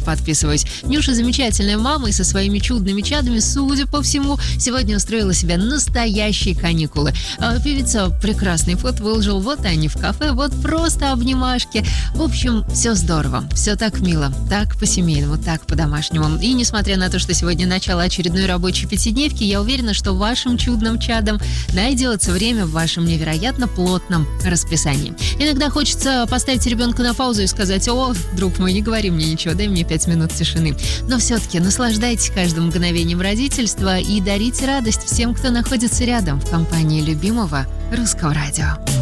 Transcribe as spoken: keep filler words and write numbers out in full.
подписываюсь. Нюша замечательная мама и со своими чудными чадами, судя по всему, сегодня устроила себе настоящие каникулы. А певица прекрасный фото выложил, вот они в кафе, вот просто обнимашки. В общем, все здорово, все так мило, так по-семейному, так по-домашнему. И несмотря на то, что сегодня начало очередной рабочей пятидневки, я уверена, что вашим чудным чадом найдется время в вашем невероятно плотном расписании. Иногда хочется поставить ребенка на паузу и сказать: о, друг мой, не говори мне ничего, дай мне пять минут тишины. Но все-таки наслаждайтесь каждым мгновением родительства и дарите радость всем, кто находится рядом в компании любимого Русского радио.